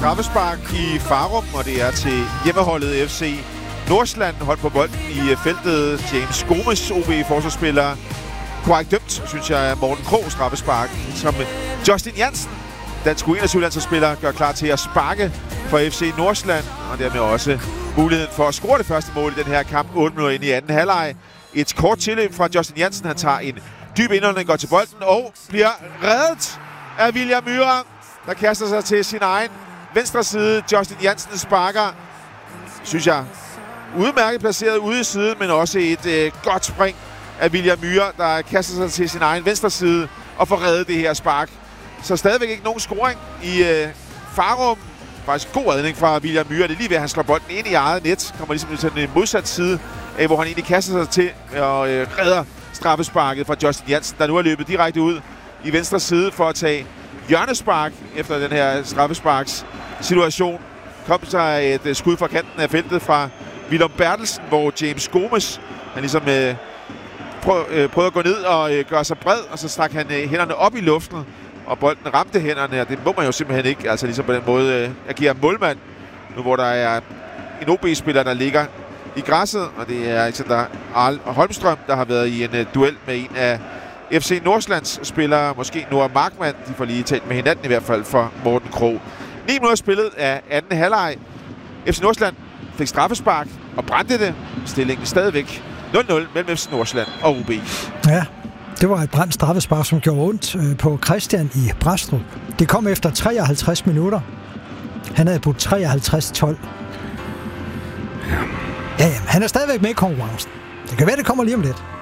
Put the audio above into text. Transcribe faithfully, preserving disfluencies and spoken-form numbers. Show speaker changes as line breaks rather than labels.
straffespark i Farum, og det er til hjemmeholdet F C Nordsjælland. Hold på bolden i feltet. James Gomes, O B-forsvarsspiller. Korrekt dømt, synes jeg, er Morten Krog straffespark, som Justin Jansen, dansk U enogtyve-landsholdsspiller, gør klar til at sparke for F C Nordsjælland, og dermed også muligheden for at score det første mål i den her kamp, otte minutter ind i anden halvleg. Et kort tilløb fra Justin Jansen. Han tager en dyb indholdning, går til bolden og bliver reddet af William Myhre, der kaster sig til sin egen venstre side. Justin Jansen sparker, synes jeg, udmærket placeret ude i siden, men også et øh, godt spring af William Myhre, der kaster sig til sin egen venstre side og får reddet det her spark. Så stadigvæk ikke nogen scoring i øh, Farum. Faktisk god redning fra William Myhre. Det er lige ved, at han slår bolden ind i eget net. Kommer ligesom til den modsatte side, øh, hvor han egentlig kaster sig til og øh, redder straffesparket fra Justin Jansen, der nu er løbet direkte ud i venstre side for at tage hjørnespark efter den her straffesparks situation. Kom så et øh, skud fra kanten af feltet fra Willum Bertelsen, hvor James Gomes, han ligesom øh, prøv, øh, prøvede at gå ned og øh, gøre sig bred, og så stak han øh, hænderne op i luften, og bolden ramte hænderne, og det må man jo simpelthen ikke, altså ligesom på den måde øh, agerer målmand, nu hvor der er en O B-spiller, der ligger i græsset, og det er Alexander Arl Holmstrøm, der har været i en uh, duel med en af F C Nordsjællands spillere, måske Noah Markmann. De får lige talt med hinanden i hvert fald for Morten Krog. ni minutter spillet af anden halvleg. F C Nordsjælland fik straffespark og brændte det. Stillingen stadigvæk nul nul mellem F C Nordsjælland og O B.
Ja, det var et brændt straffespark, som gjorde ondt øh, på Christian i Brastrup. Det kom efter treoghalvtreds minutter. Han havde budt treoghalvtreds tolv. Ja, ja, han er stadigvæk med i konkurrencen. Det kan være, det kommer lige om lidt.